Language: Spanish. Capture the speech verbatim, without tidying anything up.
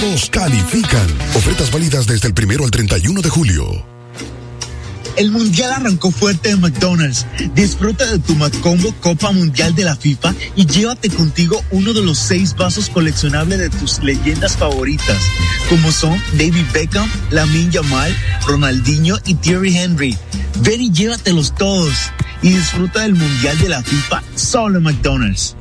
Nos califican. Ofertas válidas desde el primero al treinta y uno de julio. El Mundial arrancó fuerte en McDonald's. Disfruta de tu McCombo Copa Mundial de la FIFA y llévate contigo uno de los seis vasos coleccionables de tus leyendas favoritas, como son David Beckham, Lamine Yamal, Ronaldinho y Thierry Henry. Ven y llévatelos todos y disfruta del Mundial de la FIFA solo en McDonald's.